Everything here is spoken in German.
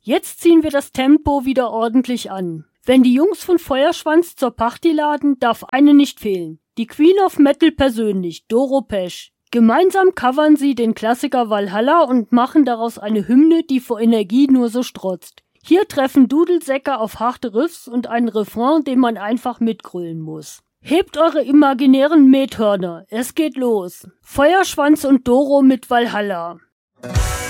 Jetzt ziehen wir das Tempo wieder ordentlich an. Wenn die Jungs von Feuerschwanz zur Party laden, darf eine nicht fehlen. Die Queen of Metal persönlich, Doro Pesch. Gemeinsam covern sie den Klassiker Valhalla und machen daraus eine Hymne, die vor Energie nur so strotzt. Hier treffen Dudelsäcke auf harte Riffs und einen Refrain, den man einfach mitgrölen muss. Hebt eure imaginären Methörner, es geht los. Feuerschwanz und Doro mit Valhalla.